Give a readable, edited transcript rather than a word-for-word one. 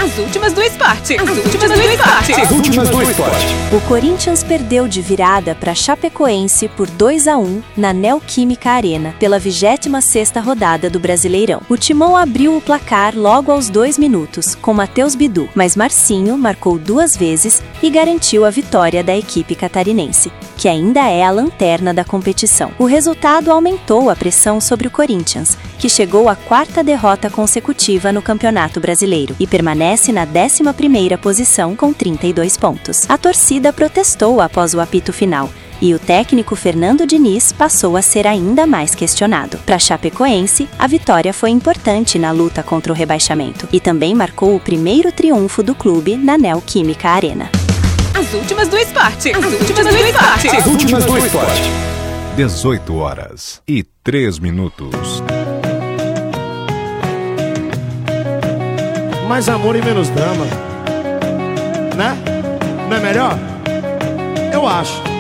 As últimas do esporte. As últimas do esporte. As últimas do esporte. O Corinthians perdeu de virada para Chapecoense por 2-1 na Neoquímica Arena, pela 26ª rodada do Brasileirão. O Timão abriu o placar logo aos 2 minutos, com Matheus Bidu, mas Marcinho marcou 2 vezes e garantiu a vitória da equipe catarinense, que ainda é a lanterna da competição. O resultado aumentou a pressão sobre o Corinthians, que chegou à 4ª derrota consecutiva no Campeonato Brasileiro e permanece na 11ª posição com 32 pontos. A torcida protestou após o apito final, e o técnico Fernando Diniz passou a ser ainda mais questionado. Para Chapecoense, a vitória foi importante na luta contra o rebaixamento e também marcou o primeiro triunfo do clube na Neoquímica Arena. As últimas do esporte. As últimas do esporte. As últimas do esporte. 18h03. Mais amor e menos drama, né? Não é melhor? Eu acho.